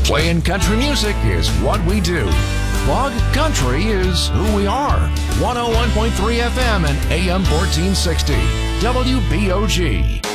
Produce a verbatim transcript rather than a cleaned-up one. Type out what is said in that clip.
Playing country music is what we do. Bog Country is who we are. one oh one point three F M and A M fourteen sixty. W B O G.